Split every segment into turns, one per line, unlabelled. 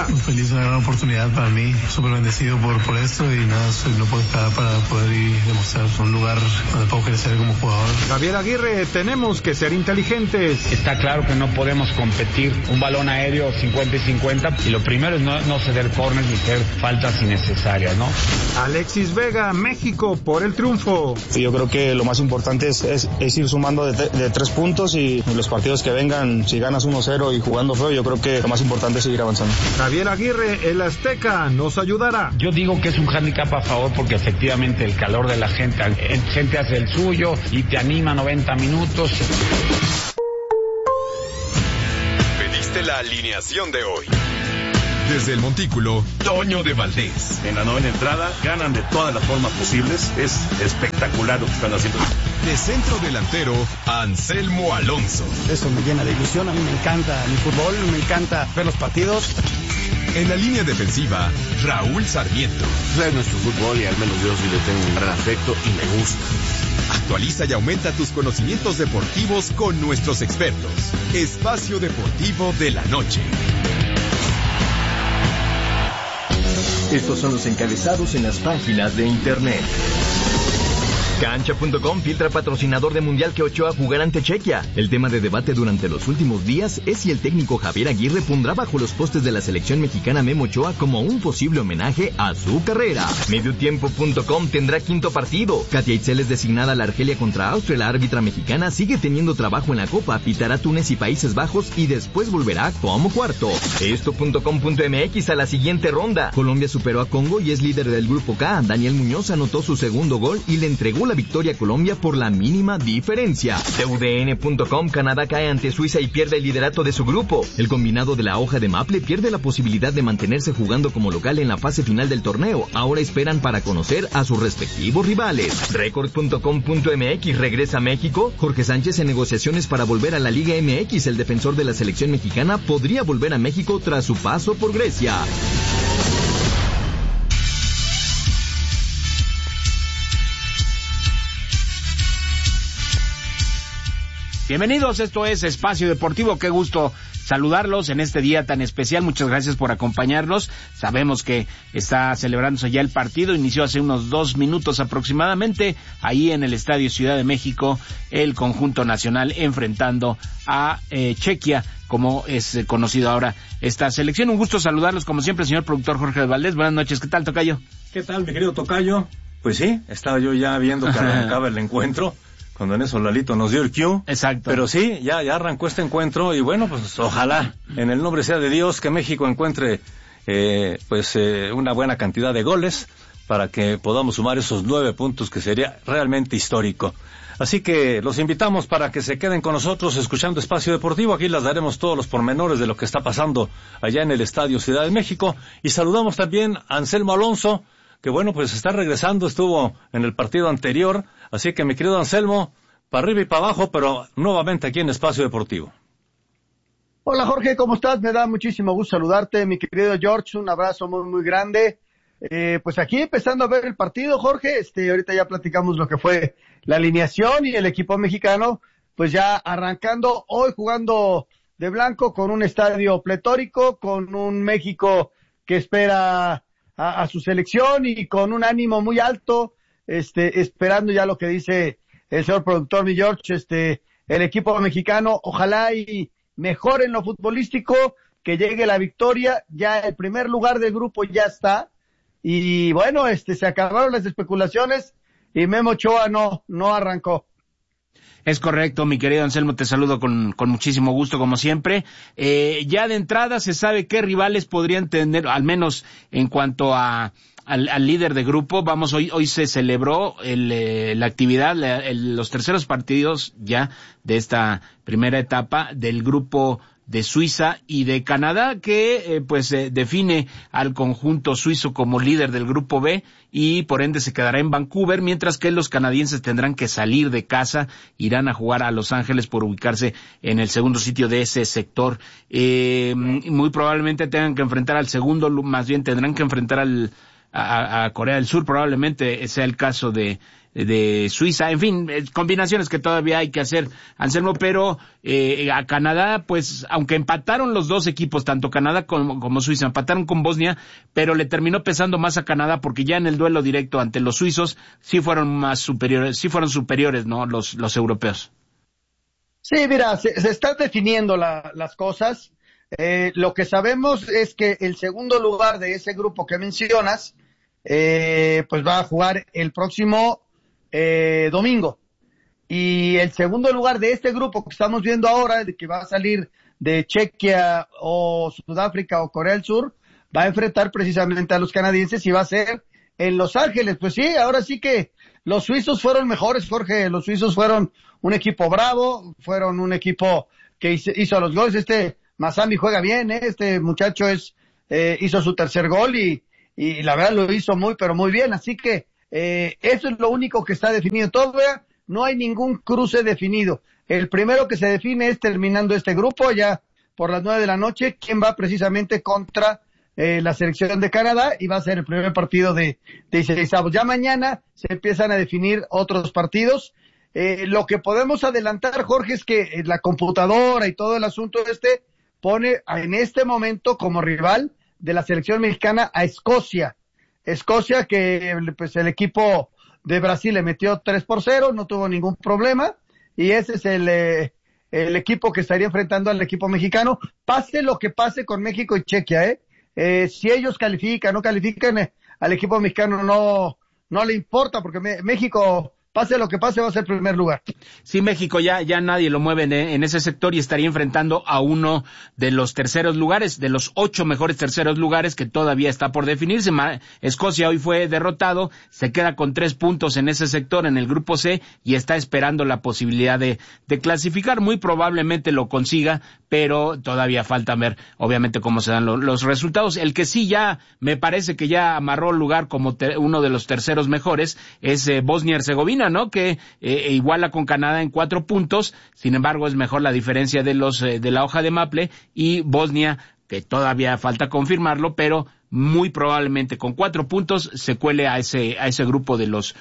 Feliz, una gran oportunidad para mí, súper bendecido por esto y nada, no puedo esperar para poder ir y demostrar un lugar donde puedo crecer como jugador.
Javier Aguirre, tenemos que ser inteligentes.
Está claro que no podemos competir un balón aéreo 50 y 50 y lo primero es no ceder corners ni hacer faltas innecesarias, ¿no?
Alexis Vega, México por el triunfo.
Yo creo que lo más importante es ir sumando de 3 puntos y los partidos que vengan, si ganas 1-0 y jugando feo, yo creo que lo más importante es seguir avanzando.
Javier Aguirre, el Azteca, nos ayudará.
Yo digo que es un hándicap a favor porque efectivamente el calor de la gente hace el suyo y te anima 90 minutos.
Pediste la alineación de hoy. Desde el Montículo, Toño de Valdés.
En la novena entrada, ganan de todas las formas posibles. Es espectacular lo que están haciendo.
De centro delantero, Anselmo Alonso.
Eso me llena de ilusión. A mí me encanta mi fútbol, me encanta ver los partidos.
En la línea defensiva, Raúl Sarmiento.
Es nuestro fútbol y al menos yo sí le tengo un gran afecto y me gusta.
Actualiza y aumenta tus conocimientos deportivos con nuestros expertos. Espacio Deportivo de la Noche.
Estos son los encabezados en las páginas de internet. Cancha.com filtra patrocinador de Mundial que Ochoa jugará ante Chequia. El tema de debate durante los últimos días es si el técnico Javier Aguirre pondrá bajo los postes de la selección mexicana Memo Ochoa como un posible homenaje a su carrera. Mediotiempo.com tendrá quinto partido. Katia Itzel es designada a la Argelia contra Austria. La árbitra mexicana sigue teniendo trabajo en la Copa, pitará Túnez y Países Bajos y después volverá como cuarto. Esto.com.mx a la siguiente ronda. Colombia superó a Congo y es líder del grupo K. Daniel Muñoz anotó su segundo gol y le entregó la victoria a Colombia por la mínima diferencia. TUDN.com, Canadá cae ante Suiza y pierde el liderato de su grupo. El combinado de la hoja de Maple pierde la posibilidad de mantenerse jugando como local en la fase final del torneo. Ahora esperan para conocer a sus respectivos rivales. Record.com.mx regresa a México. Jorge Sánchez en negociaciones para volver a la Liga MX. El defensor de la selección mexicana podría volver a México tras su paso por Grecia.
Bienvenidos, esto es Espacio Deportivo, qué gusto saludarlos en este día tan especial, muchas gracias por acompañarnos, sabemos que está celebrándose ya el partido, inició hace unos 2 minutos aproximadamente, ahí en el Estadio Ciudad de México, el conjunto nacional enfrentando a Chequia, como es conocido ahora esta selección. Un gusto saludarlos como siempre, señor productor Jorge de Valdés, buenas noches, ¿qué tal, tocayo?
¿Qué tal, mi querido tocayo? Pues sí, estaba yo ya viendo que arrancaba el encuentro, cuando en eso Lalito nos dio el cue.
Exacto.
Pero sí, ya arrancó este encuentro y bueno, pues ojalá, en el nombre sea de Dios, que México encuentre una buena cantidad de goles para que podamos sumar esos 9 puntos que sería realmente histórico. Así que los invitamos para que se queden con nosotros escuchando Espacio Deportivo. Aquí les daremos todos los pormenores de lo que está pasando allá en el Estadio Ciudad de México. Y saludamos también a Anselmo Alonso, que bueno, pues está regresando, estuvo en el partido anterior, así que mi querido Anselmo, para arriba y para abajo, pero nuevamente aquí en Espacio Deportivo.
Hola Jorge, ¿cómo estás? Me da muchísimo gusto saludarte, mi querido George, un abrazo muy muy grande. Pues aquí empezando a ver el partido, Jorge, ahorita ya platicamos lo que fue la alineación y el equipo mexicano, pues ya arrancando hoy jugando de blanco con un estadio pletórico, con un México que espera a su selección y con un ánimo muy alto, esperando ya lo que dice el señor productor, mi George, el equipo mexicano, ojalá y mejore en lo futbolístico, que llegue la victoria, ya el primer lugar del grupo ya está, y bueno, se acabaron las especulaciones y Memo Ochoa no arrancó.
Es correcto, mi querido Anselmo, te saludo con muchísimo gusto, como siempre. Ya de entrada se sabe qué rivales podrían tener, al menos en cuanto al líder de grupo. Vamos, hoy se celebró la actividad, los terceros partidos ya de esta primera etapa del grupo de Suiza y de Canadá, que define al conjunto suizo como líder del grupo B y por ende se quedará en Vancouver, mientras que los canadienses tendrán que salir de casa, irán a jugar a Los Ángeles por ubicarse en el segundo sitio de ese sector. Muy probablemente tengan que enfrentar al segundo, más bien tendrán que enfrentar al a Corea del Sur, probablemente sea el caso de Suiza, en fin, combinaciones que todavía hay que hacer, Anselmo, pero a Canadá, pues, aunque empataron los dos equipos, tanto Canadá como Suiza, empataron con Bosnia, pero le terminó pesando más a Canadá porque ya en el duelo directo ante los suizos sí fueron superiores, ¿no? Los europeos.
Sí, mira, se están definiendo las cosas. Lo que sabemos es que el segundo lugar de ese grupo que mencionas, pues va a jugar el próximo domingo. Y el segundo lugar de este grupo que estamos viendo ahora, de que va a salir de Chequia o Sudáfrica o Corea del Sur, va a enfrentar precisamente a los canadienses y va a ser en Los Ángeles. Pues sí, ahora sí que los suizos fueron mejores, Jorge. Los suizos fueron un equipo bravo, fueron un equipo que hizo los goles. Masami juega bien, este muchacho hizo su tercer gol y la verdad lo hizo muy, pero muy bien. Así que eso es lo único que está definido. Todavía no hay ningún cruce definido. El primero que se define es terminando este grupo, ya por las 9 de la noche, quién va precisamente contra la selección de Canadá, y va a ser el primer partido de 16avos. Ya mañana se empiezan a definir otros partidos. Lo que podemos adelantar, Jorge, es que la computadora y todo el asunto pone en este momento como rival de la selección mexicana a Escocia. Escocia, que pues el equipo de Brasil le metió 3-0, no tuvo ningún problema, y ese es el equipo que estaría enfrentando al equipo mexicano, pase lo que pase con México y Chequia, si ellos califican, no califican, al equipo mexicano no le importa, porque México, pase lo que pase, va a ser primer lugar.
Sí, México ya nadie lo mueve en ese sector y estaría enfrentando a uno de los terceros lugares, de los 8 mejores terceros lugares que todavía está por definirse. Escocia hoy fue derrotado, se queda con 3 puntos en ese sector, en el grupo C, y está esperando la posibilidad de clasificar. Muy probablemente lo consiga, pero todavía falta ver, obviamente, cómo se dan los resultados. El que sí ya, me parece que ya amarró lugar como uno de los terceros mejores, es Bosnia-Herzegovina, ¿no? Que iguala con Canadá en 4 puntos, sin embargo es mejor la diferencia de la hoja de Maple, y Bosnia, que todavía falta confirmarlo, pero muy probablemente con 4 puntos se cuele a ese grupo de los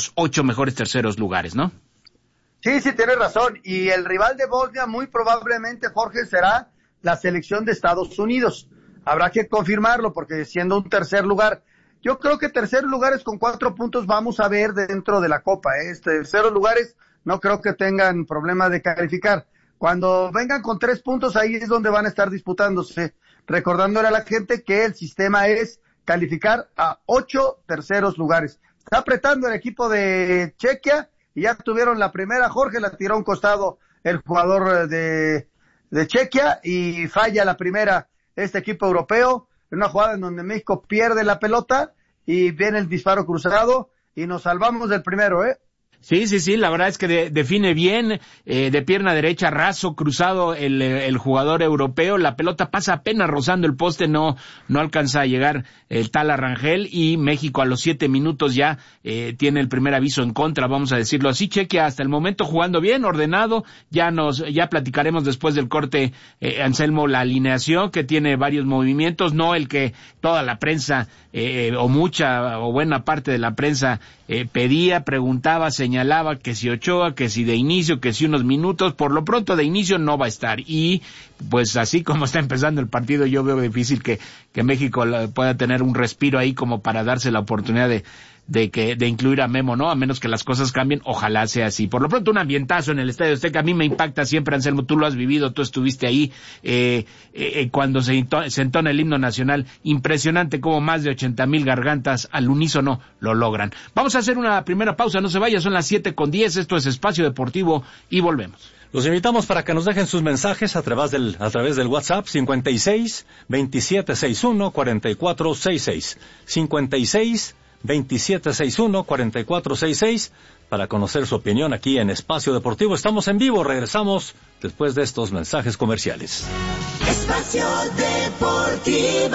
8 mejores terceros lugares, ¿no?
Sí, tienes razón, y el rival de Bosnia muy probablemente, Jorge, será la selección de Estados Unidos. Habrá que confirmarlo, porque siendo un tercer lugar, yo creo que tercer lugares con 4 puntos vamos a ver dentro de la Copa. Terceros lugares no creo que tengan problema de calificar. Cuando vengan con 3 puntos, ahí es donde van a estar disputándose. Recordándole a la gente que el sistema es calificar a 8 terceros lugares. Está apretando el equipo de Chequia y ya tuvieron la primera. Jorge, la tiró a un costado el jugador de Chequia y falla la primera este equipo europeo. En una jugada en donde México pierde la pelota y viene el disparo cruzado y nos salvamos del primero,
Sí, la verdad es que define bien, de pierna derecha, raso, cruzado el jugador europeo, la pelota pasa apenas rozando el poste, no alcanza a llegar el tal Arrangel, y México a los 7 minutos ya tiene el primer aviso en contra, vamos a decirlo así. Chequia hasta el momento jugando bien, ordenado, ya platicaremos después del corte, Anselmo, la alineación, que tiene varios movimientos, no el que toda la prensa, o mucha o buena parte de la prensa pedía, preguntaba, señalaba que si Ochoa, que si de inicio, que si unos minutos. Por lo pronto de inicio no va a estar, y pues así como está empezando el partido, yo veo difícil que México pueda tener un respiro ahí como para darse la oportunidad de incluir a Memo, ¿no? A menos que las cosas cambien, ojalá sea así. Por lo pronto, un ambientazo en el Estadio Azteca. A mí me impacta siempre, Anselmo, tú lo has vivido, tú estuviste ahí, cuando se entona el himno nacional. Impresionante cómo más de 80,000 gargantas al unísono lo logran. Vamos a hacer una primera pausa, no se vaya, son las 7:10, esto es Espacio Deportivo y volvemos.
Los invitamos para que nos dejen sus mensajes a través del WhatsApp 56 2761 4466 56 2761 4466 para conocer su opinión aquí en Espacio Deportivo. Estamos en vivo, regresamos después de estos mensajes comerciales.
Espacio Deportivo.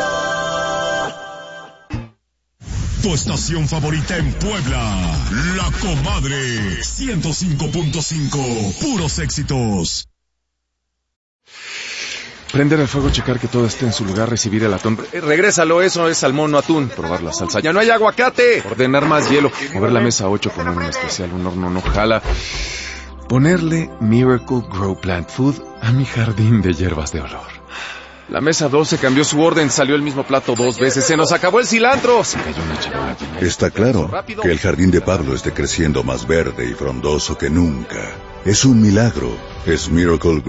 Tu estación favorita en Puebla, La Comadre 105.5, puros éxitos.
Prender el fuego, checar que todo esté en su lugar, recibir el atún. Regrésalo, eso es salmón, no atún. Probar la salsa. ¡Ya no hay aguacate! Ordenar más hielo. Mover la mesa 8, poner un especial, un horno no jala. Ponerle Miracle Grow Plant Food a mi jardín de hierbas de olor. La mesa 12 cambió su orden, salió el mismo plato 2 veces, se nos acabó el cilantro. Se cayó una charola llena.
Está claro que el jardín de Pablo esté creciendo más verde y frondoso que nunca. Es un milagro. Es Miracle